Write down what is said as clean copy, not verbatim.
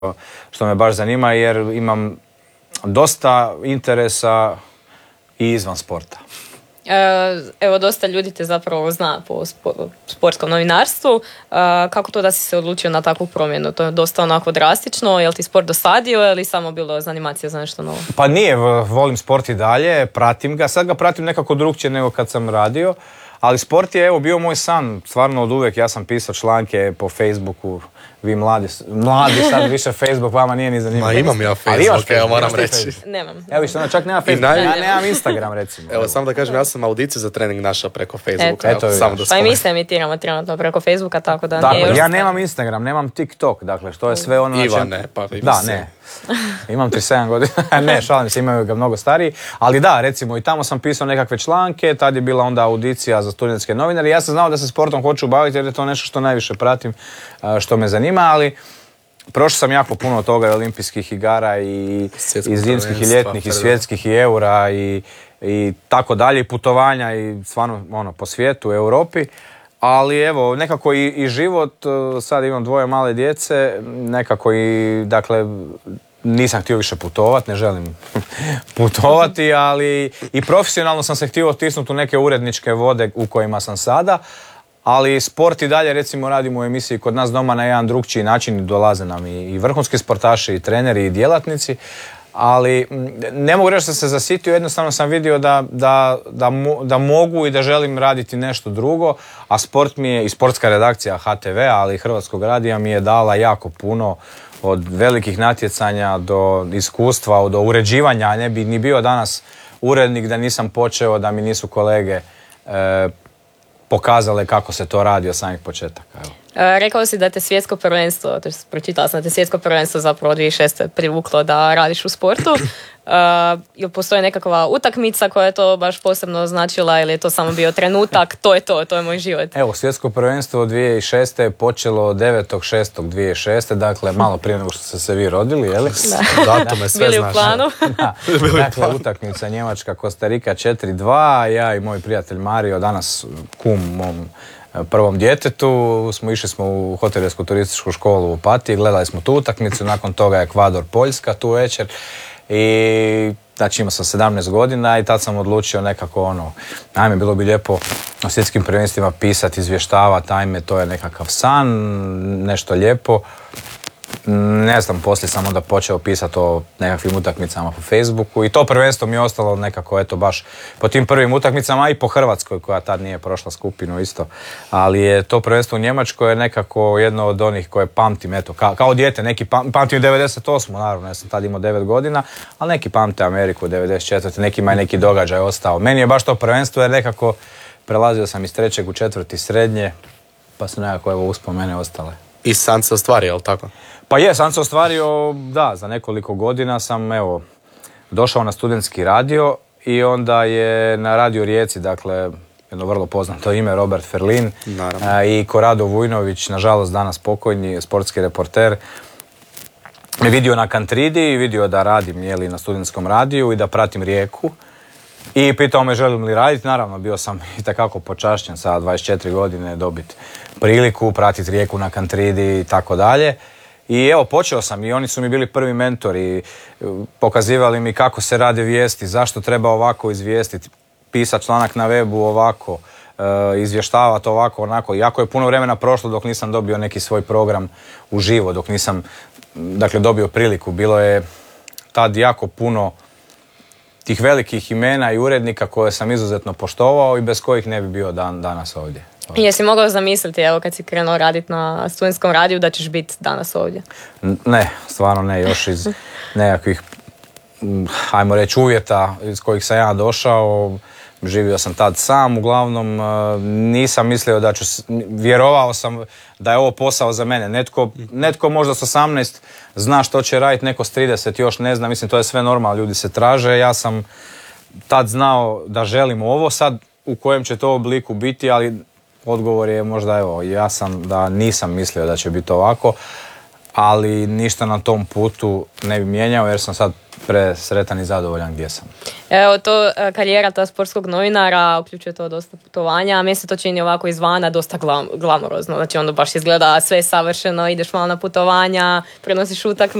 što me baš zanima jer imam dosta interesa i izvan sporta. Evo, dosta ljudi te zapravo zna po sportskom novinarstvu. Kako to da si se odlučio na takvu promjenu? To je dosta onako drastično. Je li ti sport dosadio ili samo bilo zanimacija za nešto novo? Pa nije, volim sport i dalje, pratim ga. Sad ga pratim nekako drugčije nego kad sam radio. Ali sport je bio moj san, stvarno od uvijek. Ja sam pisao članke po Facebooku. Vi mladi sad više Facebook vama nije ni zanimljivo. Ma imam ja Facebook, evo moram reći. Nemam. Evo što čak nema Facebook, ja nemam Instagram recimo. Evo samo da kažem, ja sam audiciju za trening našao preko Facebooka. Eto, samo da pa i mi se emitiramo trenutno preko Facebooka, tako da... Dakle, ja nemam Instagram, nemam TikTok, dakle što je sve ono... Ivane, pa vi da, ne. Imam 37 godina, ne, šalim se, imaju ga mnogo stariji, ali da, recimo i tamo sam pisao nekakve članke, tad je bila onda audicija za studentske novinare, ja sam znao da se sportom hoću baviti jer je to nešto što najviše pratim, što me zanima, ali prošao sam jako puno toga, olimpijskih igara i zimskih i ljetnih i svjetskih i eura i tako dalje, i putovanja i stvarno po svijetu, Europi. Ali evo, nekako i život, sad imam 2 male djece, nekako i, dakle, nisam htio više putovati, ne želim putovati, ali i profesionalno sam se htio otisnuti u neke uredničke vode u kojima sam sada, ali sport i dalje, recimo, radimo u emisiji kod nas doma na jedan drugčiji način, dolaze nam i vrhunski sportaši, i treneri, i djelatnici, ali ne mogu reći da sam se zasitio, jednostavno sam vidio da mogu i da želim raditi nešto drugo, a sport mi je, i sportska redakcija HTV-a, ali i Hrvatskog radija mi je dala jako puno, od velikih natjecanja do iskustva, do uređivanja. Ne bi ni bio danas urednik da nisam počeo, da mi nisu kolege pokazale kako se to radi od samih početaka. Evo. Rekao si da te svjetsko prvenstvo, pročitala sam da te svjetsko prvenstvo zapravo 2006. privuklo da radiš u sportu. Jel postoji nekakva utakmica koja je to baš posebno značila ili je to samo bio trenutak, to je moj život? Evo, svjetsko prvenstvo 2006. je počelo 9.6.2006. Dakle, malo prije nego što ste se vi rodili, je li? Datume sve bili znaš. U planu. Dakle, utakmica Njemačka, Kostarika 4-2, ja i moj prijatelj Mario, danas kum mom prvom djetetu, išli smo u hotelijersku turističku školu u Opatiji, gledali smo tu utakmicu, nakon toga Ekvador, Poljska tu večer i znači imao sam 17 godina i tad sam odlučio nekako ajme, bilo bi lijepo na svjetskim prvenstvima pisati, izvještavati, ajme, to je nekakav san, nešto lijepo. Ne znam, poslije sam onda počeo pisati o nekakvim utakmicama po Facebooku i to prvenstvo mi je ostalo nekako, eto, baš po tim prvim utakmicama, a i po Hrvatskoj koja tad nije prošla skupinu isto, ali je to prvenstvo u Njemačkoj je nekako jedno od onih koje pamtim, eto, kao dijete, neki pamtim 98. naravno, ja sam tad imao 9 godina, ali neki pamte Ameriku 94. Nekima je neki događaj ostao. Meni je baš to prvenstvo jer nekako prelazio sam iz 3. u 4. srednje, pa su nekako uspomene ostale. I san se ostvario, je li tako? Pa je, sam se ostvario, da, za nekoliko godina sam, došao na studentski radio i onda je na Radio Rijeci, dakle, jedno vrlo poznato ime, Robert Ferlin i Korado Vujnović, nažalost danas pokojni sportski reporter, me vidio na Kantridi i vidio da radim, na studentskom radiju i da pratim Rijeku. I pitao me želim li raditi, naravno bio sam itekako počašćen sa 24 godine dobiti priliku, pratiti Rijeku na Kantridi i tako dalje. I evo, počeo sam i oni su mi bili prvi mentori, pokazivali mi kako se rade vijesti, zašto treba ovako izvijestiti, pisati članak na webu ovako, izvještavati ovako, onako. Jako je puno vremena prošlo dok nisam dobio neki svoj program uživo, dok nisam, dakle, dobio priliku. Bilo je tad jako puno tih velikih imena i urednika koje sam izuzetno poštovao i bez kojih ne bi bio danas ovdje. Jesi mogao zamisliti, evo, kad si krenuo raditi na studentskom radiju, da ćeš biti danas ovdje? Ne, stvarno ne, još iz nekakvih, ajmo reći, uvjeta iz kojih sam ja došao. Živio sam tad sam, uglavnom nisam mislio da ću, vjerovao sam da je ovo posao za mene. Netko možda s 18 zna što će raditi, neko s 30 još ne zna, mislim to je sve normalno, ljudi se traže. Ja sam tad znao da želim ovo, sad u kojem će to obliku biti, ali odgovor je možda jasan da nisam mislio da će biti ovako, ali ništa na tom putu ne bi mijenjao jer sam sad presretan i zadovoljan gdje sam. Evo, to karijera ta sportskog novinara uključuje to dosta putovanja, a meni se to čini ovako izvana dosta glamorozno. Znači, onda baš izgleda sve savršeno, ideš malo na putovanja, prenosiš utakmice,